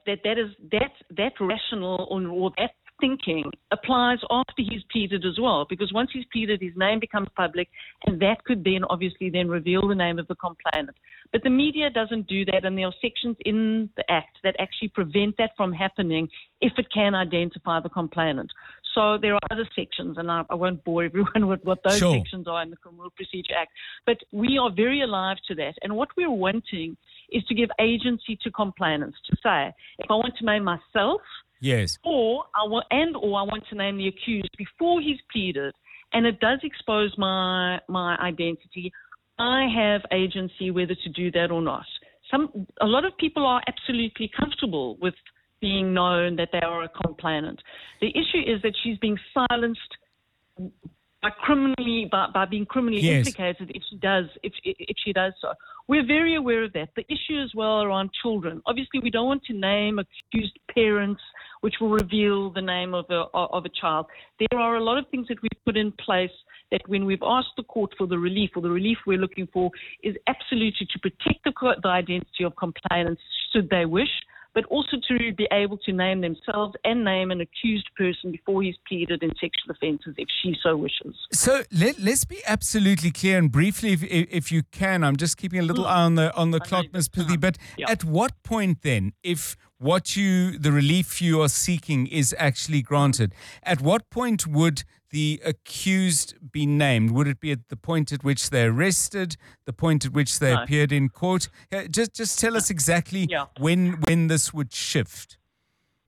[SPEAKER 2] that rationale or that thinking applies after he's pleaded as well, because once he's pleaded, his name becomes public, and that could then obviously then reveal the name of the complainant. But the media doesn't do that, and there are sections in the Act that actually prevent that from happening if it can identify the complainant. So there are other sections, and I won't bore everyone with what those sections are in the Criminal Procedure Act, but we are very alive to that. And what we're wanting is to give agency to complainants to say, if I want to name myself,
[SPEAKER 1] yes,
[SPEAKER 2] or I want to name the accused before he's pleaded, and it does expose my identity, I have agency whether to do that or not. A lot of people are absolutely comfortable with being known that they are a complainant. The issue is that she's being silenced by being criminally implicated if she does so. We're very aware of that. The issue as well around children. Obviously, we don't want to name accused parents, which will reveal the name of a child. There are a lot of things that we've put in place that when we've asked the court for the relief, or the relief we're looking for, is absolutely to protect the identity of complainants should they wish, but also to be able to name themselves and name an accused person before he's pleaded in sexual offences if she so wishes.
[SPEAKER 1] So let's be absolutely clear, and briefly, if you can, I'm just keeping a little eye on the clock, Ms. Pithie, but at what point then, if the relief you are seeking is actually granted, at what point would the accused be named? Would it be at the point at which they're arrested, the point at which they appeared in court? Just tell us exactly when this would shift.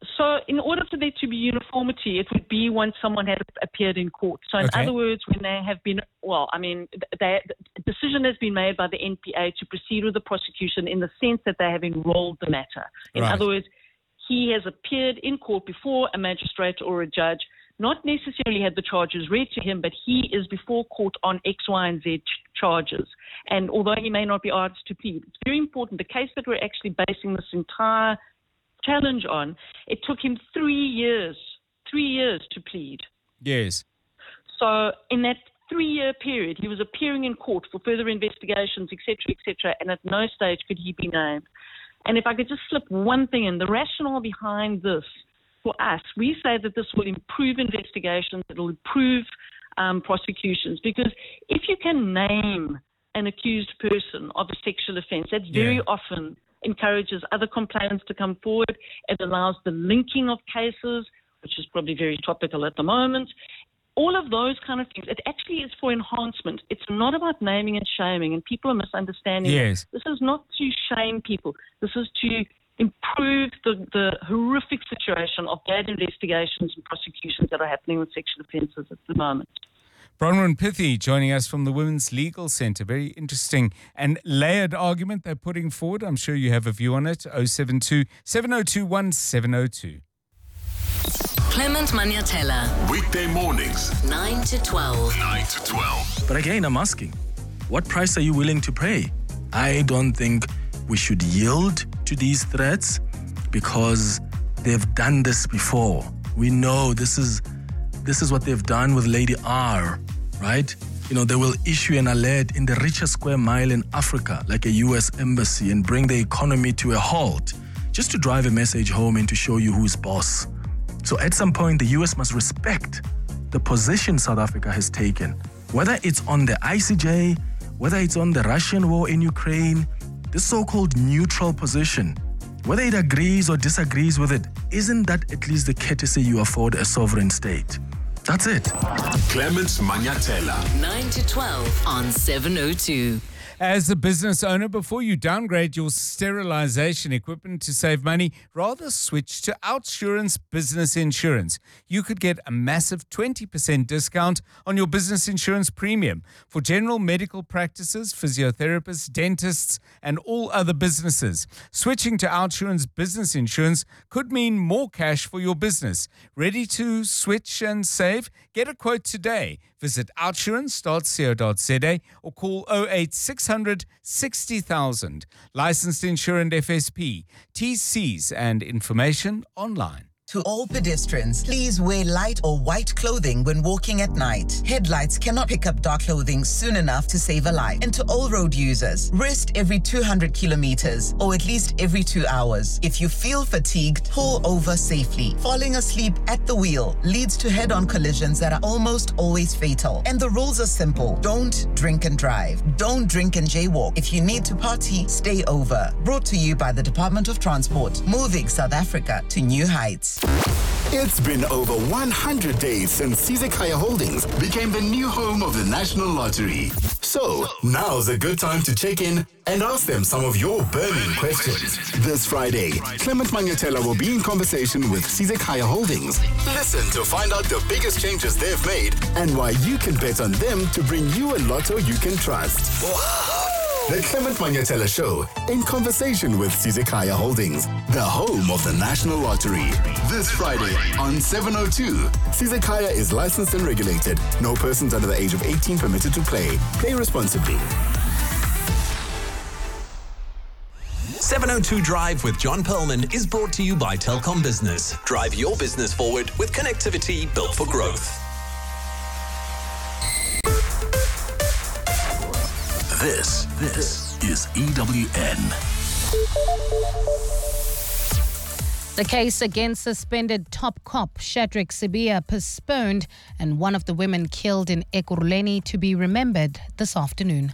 [SPEAKER 2] So in order for there to be uniformity, it would be once someone had appeared in court. So in other words, when they have been, the decision has been made by the NPA to proceed with the prosecution in the sense that they have enrolled the matter. In other words, he has appeared in court before a magistrate or a judge, not necessarily had the charges read to him, but he is before court on X, Y, and Z charges. And although he may not be asked to plead, it's very important. The case that we're actually basing this entire challenge on, it took him 3 years to plead.
[SPEAKER 1] Yes.
[SPEAKER 2] So in that 3-year period, he was appearing in court for further investigations, etc., and at no stage could he be named. And if I could just slip one thing in, the rationale behind this, for us, we say that this will improve investigations, it will improve prosecutions, because if you can name an accused person of a sexual offence, that very often encourages other complainants to come forward. It allows the linking of cases, which is probably very topical at the moment. All of those kind of things. It actually is for enhancement. It's not about naming and shaming, and people are misunderstanding.
[SPEAKER 1] Yes.
[SPEAKER 2] This is not to shame people. This is to improve the horrific situation of bad investigations and prosecutions that are happening with sexual offences at the moment.
[SPEAKER 1] Bronwyn Pithi joining us from the Women's Legal Centre. Very interesting and layered argument they're putting forward. I'm sure you have a view on it. 072 702 1702.
[SPEAKER 3] Clement Maniatella.
[SPEAKER 5] Weekday mornings,
[SPEAKER 3] 9 to 12.
[SPEAKER 5] 9 to 12.
[SPEAKER 7] But again, I'm asking, what price are you willing to pay? I don't think we should yield to these threats because they've done this before. We know this is what they've done with Lady R, right? You know, they will issue an alert in the richest square mile in Africa, like a US embassy, and bring the economy to a halt just to drive a message home and to show you who's boss. So at some point, the US must respect the position South Africa has taken, whether it's on the ICJ, whether it's on the Russian war in Ukraine, this so-called neutral position, whether it agrees or disagrees with it, isn't that at least the courtesy you afford a sovereign state? That's it.
[SPEAKER 5] Clement Maniatella.
[SPEAKER 3] 9 to 12 on 702.
[SPEAKER 1] As a business owner, before you downgrade your sterilization equipment to save money, rather switch to Outsurance Business Insurance. You could get a massive 20% discount on your business insurance premium for general medical practices, physiotherapists, dentists, and all other businesses. Switching to Outsurance Business Insurance could mean more cash for your business. Ready to switch and save? Get a quote today. Visit outsurance.co.za or call 08600 60,000. Licensed insurance FSP. TCs and information online.
[SPEAKER 8] To all pedestrians, please wear light or white clothing when walking at night. Headlights cannot pick up dark clothing soon enough to save a life. And to all road users, rest every 200 kilometers or at least every 2 hours. If you feel fatigued, pull over safely. Falling asleep at the wheel leads to head-on collisions that are almost always fatal. And the rules are simple. Don't drink and drive. Don't drink and jaywalk. If you need to party, stay over. Brought to you by the Department of Transport, moving South Africa to new heights.
[SPEAKER 5] It's been over 100 days since Sizekaya Holdings became the new home of the National Lottery. So, now's a good time to check in and ask them some of your burning questions. This Friday, Clement Maniatella will be in conversation with Sizekaya Holdings. Listen to find out the biggest changes they've made and why you can bet on them to bring you a lotto you can trust. The Clement Maniatella Show, in conversation with Sizekaya Holdings, the home of the National Lottery. This Friday on 702. Sizekaya is licensed and regulated. No persons under the age of 18 permitted to play. Play responsibly.
[SPEAKER 23] 702 Drive with John Perlman is brought to you by Telkom Business. Drive your business forward with connectivity built for growth.
[SPEAKER 5] This is EWN.
[SPEAKER 6] The case against suspended top cop Shadrack Sibiya postponed, and one of the women killed in Ekurhuleni to be remembered this afternoon.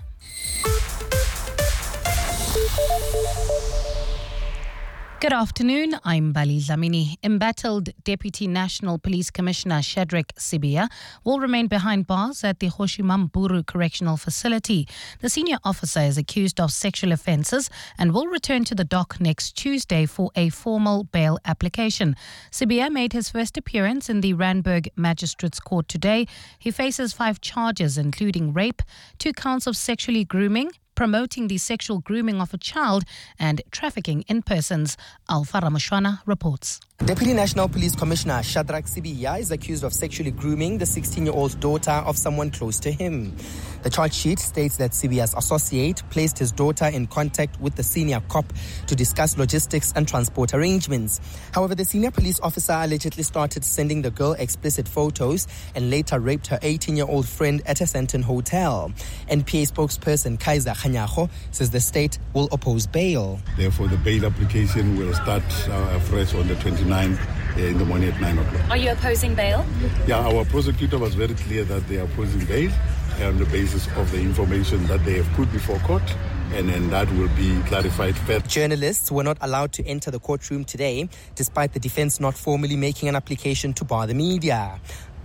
[SPEAKER 6] Good afternoon, I'm Bali Dlamini. Embattled Deputy National Police Commissioner Shadrack Sibiya will remain behind bars at the Hoshimamburu Correctional Facility. The senior officer is accused of sexual offences and will return to the dock next Tuesday for a formal bail application. Sibiya made his first appearance in the Randburg Magistrates Court today. He faces 5 charges, including rape, 2 counts of sexually grooming, promoting the sexual grooming of a child, and trafficking in persons. Alpha Ramashwana reports.
[SPEAKER 9] Deputy National Police Commissioner Shadrack Sibiya is accused of sexually grooming the 16-year-old daughter of someone close to him. The charge sheet states that Sibiya's associate placed his daughter in contact with the senior cop to discuss logistics and transport arrangements. However, the senior police officer allegedly started sending the girl explicit photos and later raped her 18-year-old friend at a Sandton hotel. NPA spokesperson Kaiser Khanyago says the state will oppose bail.
[SPEAKER 10] Therefore, the bail application will start fresh on the 29th in the morning at 9 o'clock.
[SPEAKER 13] Are you opposing bail?
[SPEAKER 10] Yeah, our prosecutor was very clear that they are opposing bail on the basis of the information that they have put before court, and then that will be clarified further.
[SPEAKER 9] Journalists were not allowed to enter the courtroom today, despite the defense not formally making an application to bar the media.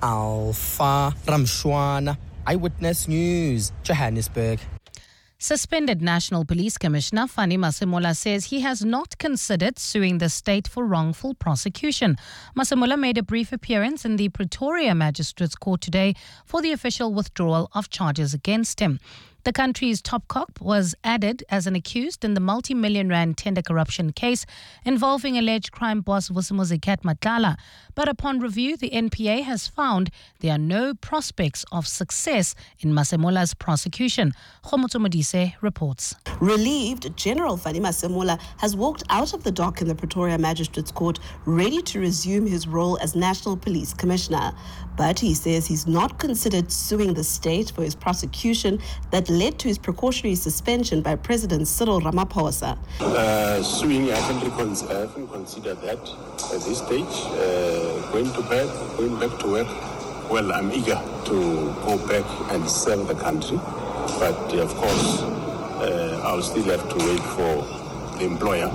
[SPEAKER 9] Alpha Ramshwana, Eyewitness News, Johannesburg.
[SPEAKER 6] Suspended National Police Commissioner Fani Masemola says he has not considered suing the state for wrongful prosecution. Masemola made a brief appearance in the Pretoria Magistrates Court today for the official withdrawal of charges against him. The country's top cop was added as an accused in the multi-million rand tender corruption case involving alleged crime boss Vusimuzi Matlala. But upon review, the NPA has found there are no prospects of success in Masemola's prosecution. Khomotso Modise reports.
[SPEAKER 24] Relieved, General Fani Masemola has walked out of the dock in the Pretoria Magistrates Court ready to resume his role as National Police Commissioner. But he says he's not considered suing the state for his prosecution that led to his precautionary suspension by President Cyril Ramaphosa.
[SPEAKER 25] Suing, I haven't considered that at this stage. Going back to work, well, I'm eager to go back and serve the country. But of course, I'll still have to wait for the employer.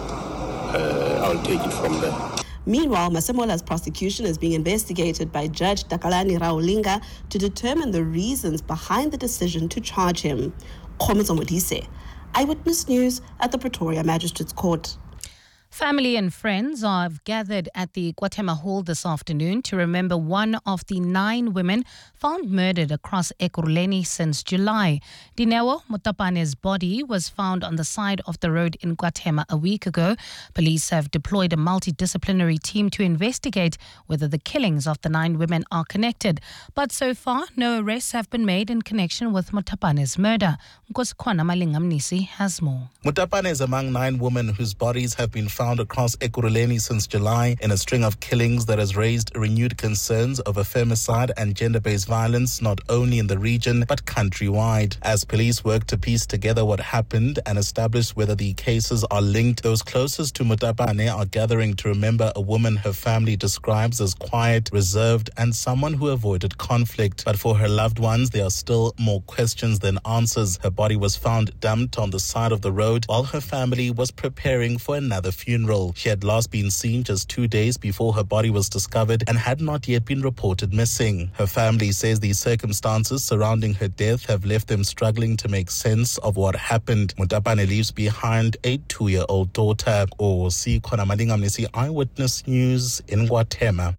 [SPEAKER 25] I'll take it from there.
[SPEAKER 24] Meanwhile, Masemola's prosecution is being investigated by Judge Takalani Raulinga to determine the reasons behind the decision to charge him. Khomotso Modise, Eyewitness News at the Pretoria Magistrates Court.
[SPEAKER 6] Family and friends have gathered at the Guatemala Hall this afternoon to remember one of the 9 women found murdered across Ekurhuleni since July. Dineo Mutapane's body was found on the side of the road in Guatemala a week ago. Police have deployed a multidisciplinary team to investigate whether the killings of the 9 women are connected. But so far, no arrests have been made in connection with Mutapane's murder. Nkosikhona Malingamnisi has more.
[SPEAKER 26] Mutapane is among 9 women whose bodies have been found across Ekurhuleni since July in a string of killings that has raised renewed concerns over femicide and gender-based violence not only in the region but countrywide. As police work to piece together what happened and establish whether the cases are linked, those closest to Mutapane are gathering to remember a woman her family describes as quiet, reserved and someone who avoided conflict. But for her loved ones, there are still more questions than answers. Her body was found dumped on the side of the road while her family was preparing for another funeral. She had last been seen just 2 days before her body was discovered and had not yet been reported missing. Her family says the circumstances surrounding her death have left them struggling to make sense of what happened. Mutapane leaves behind a 2-year-old daughter. Khona Malingamnisi, Eyewitness News in Guatemala.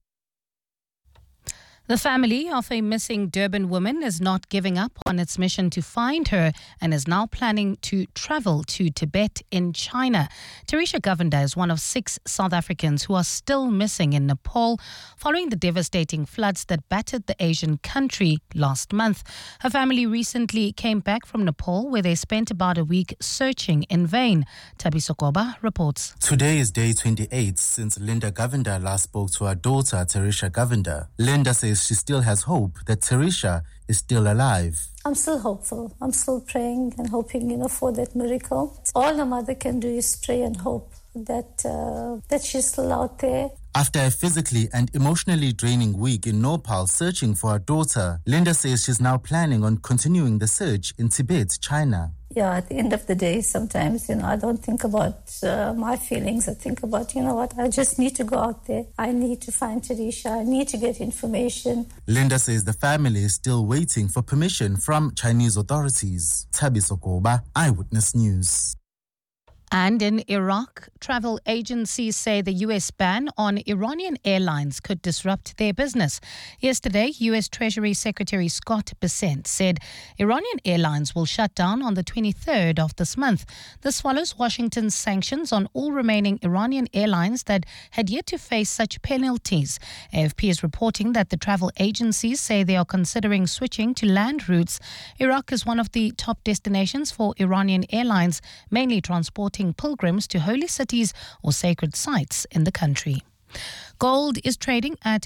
[SPEAKER 6] The family of a missing Durban woman is not giving up on its mission to find her and is now planning to travel to Tibet in China. Teresha Govender is one of 6 South Africans who are still missing in Nepal following the devastating floods that battered the Asian country last month. Her family recently came back from Nepal where they spent about a week searching in vain. Tabiso Koba reports.
[SPEAKER 27] Today is day 28 since Linda Govender last spoke to her daughter, Teresha Govender. Linda says she still has hope that Teresha is still alive.
[SPEAKER 28] I'm still hopeful. I'm still praying and hoping, for that miracle. All a mother can do is pray and hope that she's still out there.
[SPEAKER 27] After a physically and emotionally draining week in Nepal searching for her daughter, Linda says she's now planning on continuing the search in Tibet, China.
[SPEAKER 28] Yeah, at the end of the day, sometimes, I don't think about my feelings. I think about, what, I just need to go out there. I need to find Tarisha. I need to get information.
[SPEAKER 27] Linda says the family is still waiting for permission from Chinese authorities. Thabiso Koba, Eyewitness News.
[SPEAKER 6] And in Iraq, travel agencies say the U.S. ban on Iranian airlines could disrupt their business. Yesterday, U.S. Treasury Secretary Scott Bessent said Iranian airlines will shut down on the 23rd of this month. This follows Washington's sanctions on all remaining Iranian airlines that had yet to face such penalties. AFP is reporting that the travel agencies say they are considering switching to land routes. Iraq is one of the top destinations for Iranian airlines, mainly transporting pilgrims to holy cities or sacred sites in the country. Gold is trading at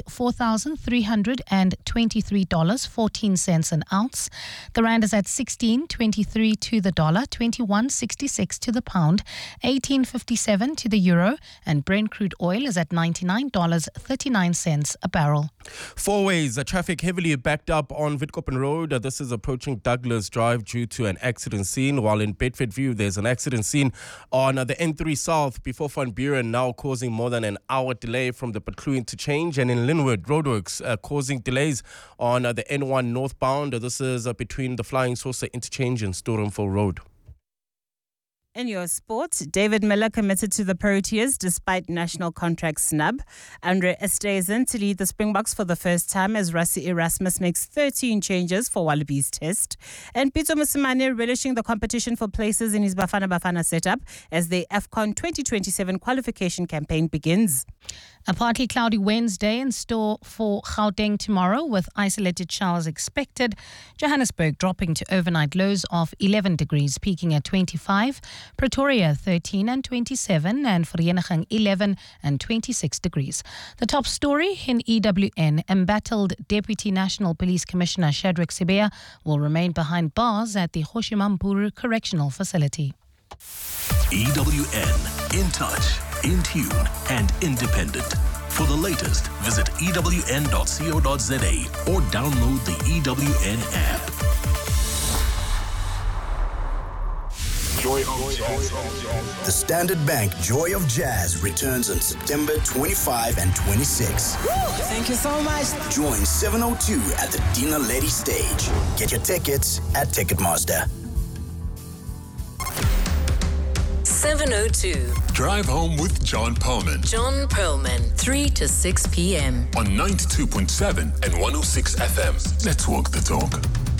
[SPEAKER 6] $4,323.14 an ounce. The rand is at 16.23 to the dollar, 21.66 to the pound, 18.57 to the euro, and Brent crude oil is at $99.39 a barrel.
[SPEAKER 11] Fourways, traffic heavily backed up on Witkoppen Road. This is approaching Douglas Drive due to an accident scene, while in Bedfordview there's an accident scene on the N3 South before Van Buren, now causing more than an hour delay from the Patlu interchange, and in Linwood, roadworks causing delays on the N1 northbound. This is between the Flying Saucer interchange and Storenville Road.
[SPEAKER 18] In your sport, David Miller committed to the Proteas despite national contract snub. Andre Esterhuizen to lead the Springboks for the first time as Rassie Erasmus makes 13 changes for Wallabies test. And Pitso Mosimane relishing the competition for places in his Bafana Bafana setup as the AFCON 2027 qualification campaign begins.
[SPEAKER 6] A partly cloudy Wednesday in store for Gauteng tomorrow with isolated showers expected. Johannesburg dropping to overnight lows of 11 degrees, peaking at 25. Pretoria 13 and 27, and Vereeniging 11 and 26 degrees. The top story in EWN, embattled Deputy National Police Commissioner Shadrack Sibiya will remain behind bars at the Hoshimampuru Correctional Facility.
[SPEAKER 23] EWN, in touch, in tune and independent. For the latest, visit ewn.co.za or download the EWN app.
[SPEAKER 5] The Standard Bank Joy of Jazz returns on September 25 and 26.
[SPEAKER 12] Thank you so much.
[SPEAKER 5] Join 702 at the Dina Lady stage. Get your tickets at Ticketmaster.
[SPEAKER 3] 702.
[SPEAKER 23] Drive home with John Perlman.
[SPEAKER 3] John Perlman, 3 to 6 p.m.
[SPEAKER 23] On 92.7 and 106 FM. Let's walk the talk.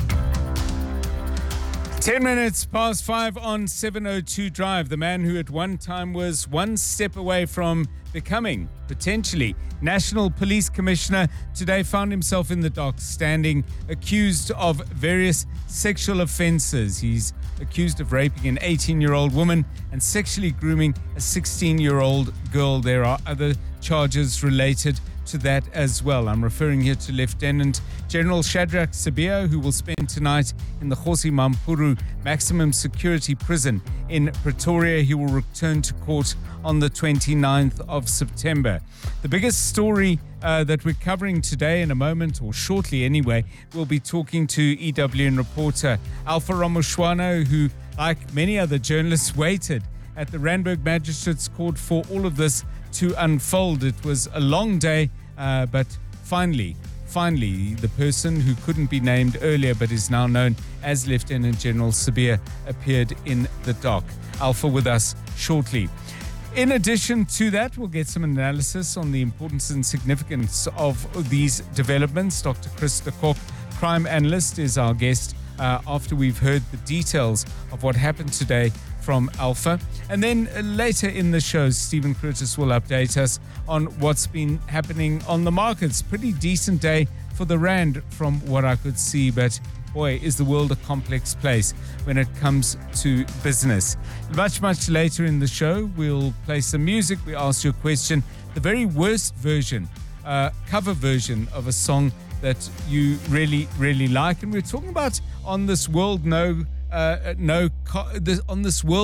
[SPEAKER 1] 10 minutes past 5 on 702 Drive. The man who at one time was one step away from becoming, potentially, National Police Commissioner, today found himself in the dock standing accused of various sexual offences. He's accused of raping an 18-year-old woman and sexually grooming a 16-year-old girl. There are other charges related to that as well. I'm referring here to Lieutenant General Shadrack Sibiya, who will spend tonight in the Hoshimampuru Maximum Security Prison in Pretoria. He will return to court on the 29th of September. The biggest story that we're covering today in a moment, or shortly anyway, we'll be talking to EWN reporter Alpha Ramoshwano, who, like many other journalists, waited at the Randburg Magistrates Court for all of this to unfold. It was a long day, but finally, the person who couldn't be named earlier but is now known as Lieutenant General Sibiya appeared in the dock. Alpha with us shortly. In addition to that, we'll get some analysis on the importance and significance of these developments. Dr. Chris de Kock, crime analyst, is our guest after we've heard the details of what happened today from Alpha. And then later in the show, Stephen Curtis will update us on what's been happening on the markets. Pretty decent day for the Rand from what I could see, but boy, is the world a complex place when it comes to business. Much later in the show, we'll play some music. We ask you a question, the very worst version, cover version of a song that you really, really like. And we're talking about on this World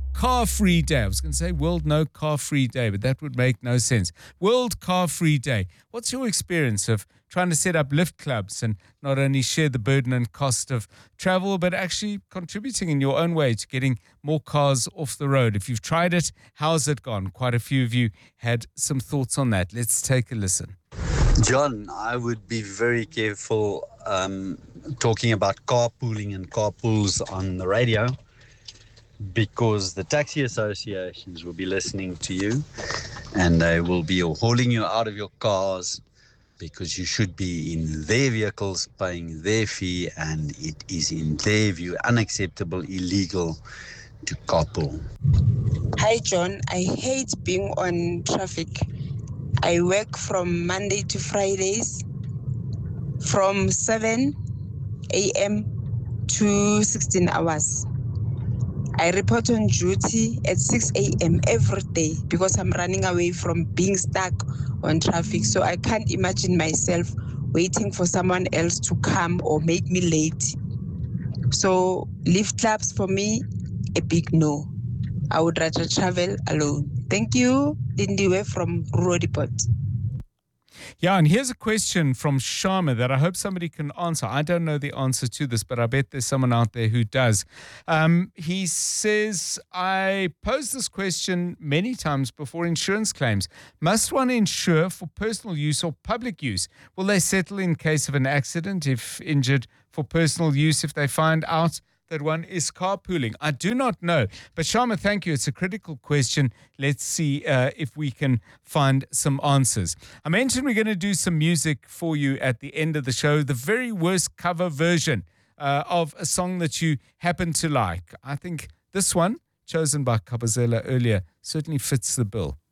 [SPEAKER 1] Car Free Day. I was going to say World No Car Free Day, but that would make no sense. World Car Free Day. What's your experience of trying to set up lift clubs and not only share the burden and cost of travel, but actually contributing in your own way to getting more cars off the road? If you've tried it, how's it gone? Quite a few of you had some thoughts on that. Let's take a listen.
[SPEAKER 12] John, I would be very careful talking about carpooling and carpools on the radio, because the taxi associations will be listening to you and they will be hauling you out of your cars because you should be in their vehicles paying their fee, and it is in their view unacceptable, illegal to carpool.
[SPEAKER 13] Hi John, I hate being on traffic. I work from Monday to Fridays from 7 a.m. to 16 hours. I report on duty at 6 a.m. every day because I'm running away from being stuck on traffic. So I can't imagine myself waiting for someone else to come or make me late. So lift clubs for me, a big no. I would rather travel alone. Thank you, Lindiwe from Rural Depot.
[SPEAKER 1] Yeah, and here's a question from Sharma that I hope somebody can answer. I don't know the answer to this, but I bet there's someone out there who does. He says, I posed this question many times before insurance claims. Must one insure for personal use or public use? Will they settle in case of an accident if injured for personal use if they find out that one is carpooling? I do not know. But Sharma, thank you. It's a critical question. Let's see if we can find some answers. I mentioned we're going to do some music for you at the end of the show, the very worst cover version of a song that you happen to like. I think this one, chosen by Kabazela earlier, certainly fits the bill.